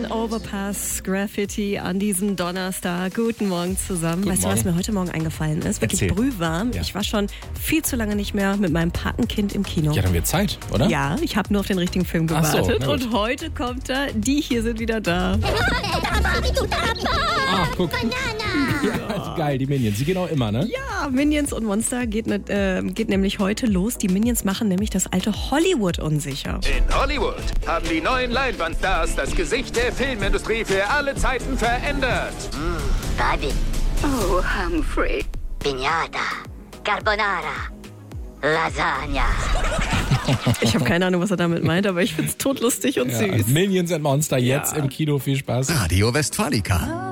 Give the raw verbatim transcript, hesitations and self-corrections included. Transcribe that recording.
Berlin Overpass Graffiti an diesem Donnerstag. Guten Morgen zusammen. Guten weißt Morgen. du, was mir heute Morgen eingefallen ist? Wirklich Erzähl. brühwarm. Ja. Ich war schon viel zu lange nicht mehr mit meinem Patenkind im Kino. Ja, dann wird Zeit, oder? Ja, ich habe nur auf den richtigen Film Ach so, gewartet. na gut. Und heute kommt er. Die hier sind wieder da. Ach, guck. Ja, geil, die Minions. Die gehen auch immer, ne? Ja, Minions und Monster geht, ne, äh, geht nämlich heute los. Die Minions machen nämlich das alte Hollywood unsicher. In Hollywood haben die neuen Leinwandstars das Gesicht der Filmindustrie für alle Zeiten verändert. Barbie, Oh, Humphrey. Piñata, Carbonara, Lasagna. Ich habe keine Ahnung, was er damit meint, aber ich find's totlustig und Ja, süß. Minions and Monster jetzt Ja. im Kino. Viel Spaß. Radio Westfalica.